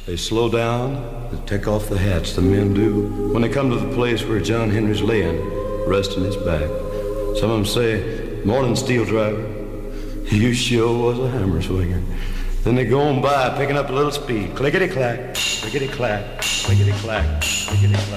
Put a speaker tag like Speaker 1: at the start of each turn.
Speaker 1: They slow down, they take off the hats, the men do, when they come to the place where John Henry's laying, resting his back. Some of them say, "Morning, steel driver, you sure was a hammer swinger." Then they go on by, picking up a little speed. Clickety-clack, clickety-clack, clickety-clack, clickety-clack.